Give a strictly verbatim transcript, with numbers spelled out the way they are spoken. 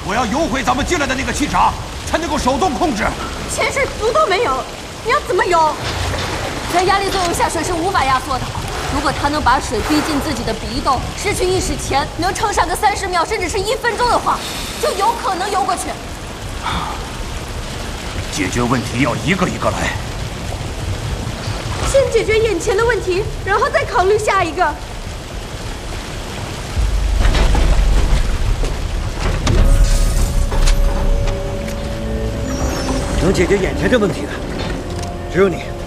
我要游回咱们进来的那个气闸，才能够手动控制。 潜水足都没有，你要怎么游？ 在压力作用下，水是无法压缩的。如果他能把水逼进自己的鼻窦，失去意识前能撑上个三十秒，甚至是一分钟的话，就有可能游过去。 解决问题要一个一个来。 先解决眼前的问题，然后再考虑下一个。 能解决眼前这问题的，只有你。